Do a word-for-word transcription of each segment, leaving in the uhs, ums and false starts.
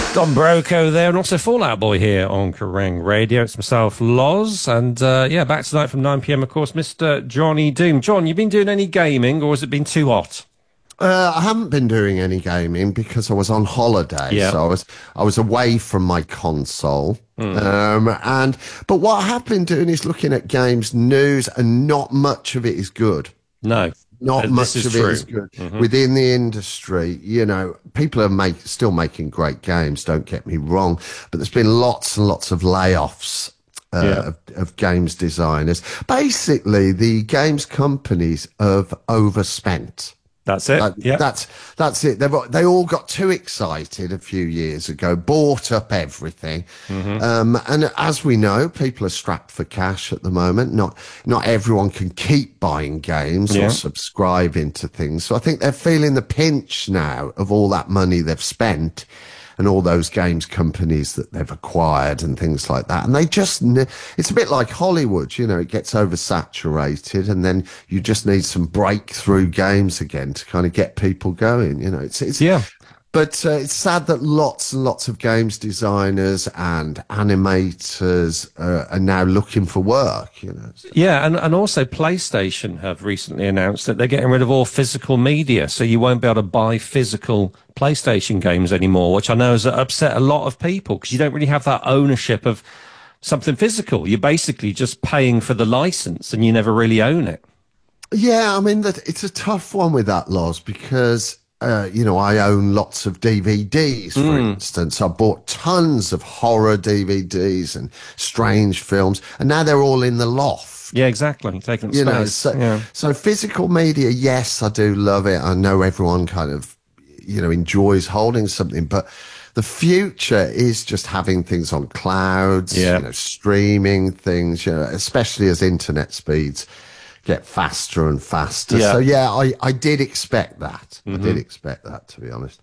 Don Broco there, and also Fallout Boy here on Kerrang Radio. It's myself, Loz, and uh, yeah, back tonight from nine p m, of course, Mister Johnny Doom. John, you been doing any gaming, or has it been too hot? Uh, I haven't been doing any gaming because I was on holiday, Yeah. so I was I was away from my console. Mm. Um, and but what I have been doing is looking at games news, and not much of it is good. No, Not uh, much this is of true. it is good Mm-hmm. within the industry. You know, people are make, still making great games. Don't get me wrong, but there's been lots and lots of layoffs. Uh, Yeah. of, of games designers. Basically, the games companies have overspent. That's it. That, Yeah. That's that's it. They've, they all got too excited a few years ago, bought up everything, Mm-hmm. um, and as we know, people are strapped for cash at the moment. Not not everyone can keep buying games Yeah. or subscribing to things. So I think they're feeling the pinch now of all that money they've spent and all those games companies that they've acquired and things like that. And they just, ne- it's a bit like Hollywood, you know, it gets oversaturated and then you just need some breakthrough games again to kind of get people going, you know. It's, it's, Yeah. but uh, it's sad that lots and lots of games designers and animators uh, are now looking for work, you know. So- Yeah, and, and also PlayStation have recently announced that they're getting rid of all physical media, so you won't be able to buy physical PlayStation games anymore, which I know has upset a lot of people because you don't really have that ownership of something physical. You're basically just paying for the license and you never really own it. Yeah, I mean, that it's a tough one with that, Loz, because Uh, you know, I own lots of D V Ds, for Mm. instance. I bought tons of horror D V Ds and strange films, and now they're all in the loft. Yeah, exactly. Taking up You know, space. so, Yeah. so physical media, yes, I do love it. I know everyone kind of, you know, enjoys holding something, but the future is just having things on clouds, Yeah. you know, streaming things, you know, especially as internet speeds get faster and faster. Yeah. So yeah, I, I did expect that. I Mm-hmm. did expect that, to be honest.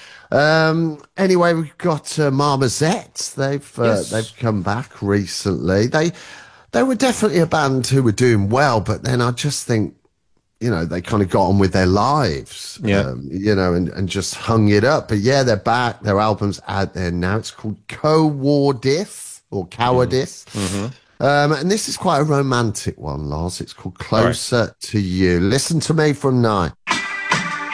Um, anyway, we've got uh, Marmoset. They've uh, Yes. they've come back recently. They they were definitely a band who were doing well, but then I just think, you know, they kind of got on with their lives, Yeah. um, you know, and, and just hung it up. But yeah, they're back. Their album's out there now. It's called Cowardice or Cowardice. Mm-hmm. Um, and this is quite a romantic one, Lars. It's called Closer to You. Listen to me from nine.